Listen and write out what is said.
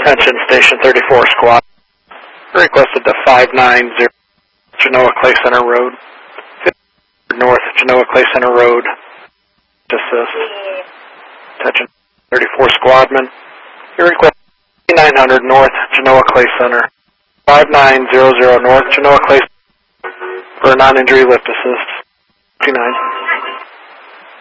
Attention Station 34 Squad. Requested to 590 Genoa Clay Center Road. North Genoa Clay Center Road. Assist. Attention 34 Squadman. Your request 900 North Genoa Clay Center. 5900 North Genoa Clay Center for a non-injury lift assist. 59.